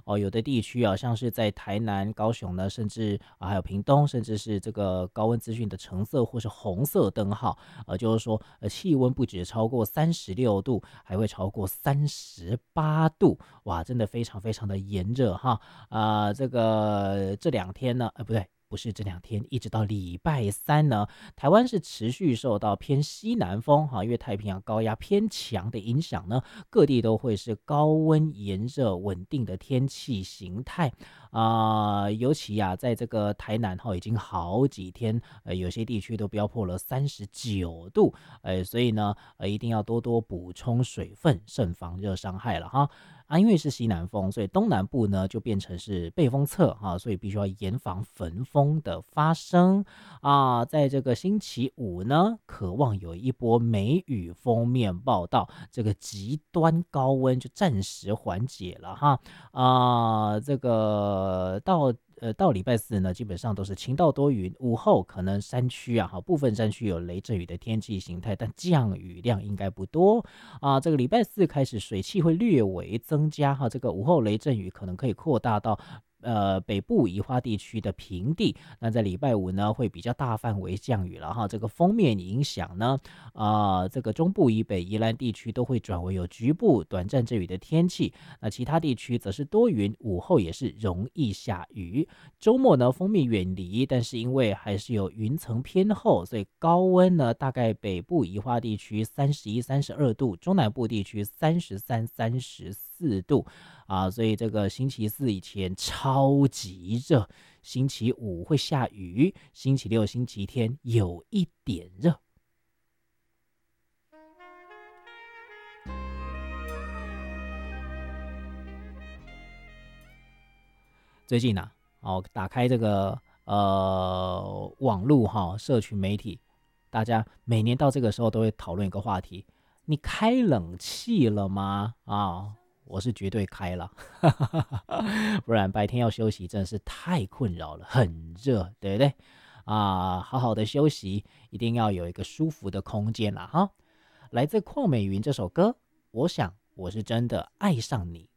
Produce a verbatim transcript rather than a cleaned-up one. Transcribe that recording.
哦，有的地区啊，像是在台南、高雄呢，甚至啊还有屏东，甚至是这个高温资讯的橙色或是红色灯号，呃，就是说呃气温不止超过三十六度，还会超过三十八度，哇，真的非常非常的炎热哈。啊、这个这两天呢，呃，不对。不是这两天，一直到礼拜三呢，台湾是持续受到偏西南风哈，因为太平洋高压偏强的影响呢，各地都会是高温炎热稳定的天气形态啊、呃尤其啊，在这个台南哈，已经好几天，呃，有些地区都飙破了三十九度，呃，所以呢，呃，一定要多多补充水分，慎防热伤害了哈。啊，因为是西南风，所以东南部呢就变成是背风侧哈、所以必须要严防焚风的发生啊。在这个星期五呢，渴望有一波梅雨封面报道，这个极端高温就暂时缓解了哈啊。这个到呃到礼拜四呢，基本上都是晴到多云，午后可能山区啊，哈，部分山区有雷阵雨的天气形态，但降雨量应该不多啊。这个礼拜四开始水汽会略微增加哈，这个午后雷阵雨可能可以扩大到呃北部宜花地区的平地。那在礼拜五呢，会比较大范围降雨了哈。这个锋面影响呢，啊、呃这个中部以北宜兰地区都会转为有局部短暂阵雨的天气。那其他地区则是多云，午后也是容易下雨。周末呢，锋面远离，但是因为还是有云层偏厚，所以高温呢，大概北部宜花地区三十一、三十二度，中南部地区三十三、三十四度啊。所以这个星期四以前超级热，星期五会下雨，星期六、星期天有一点热。最近啊，哦，打开这个呃网络哈，社群媒体，大家每年到这个时候都会讨论一个话题：你开冷气了吗？啊，我是绝对开了，不然白天要休息真的是太困扰了，很热，对不对？啊，好好的休息，一定要有一个舒服的空间啦哈。来自邝美云这首歌，我想我是真的爱上你。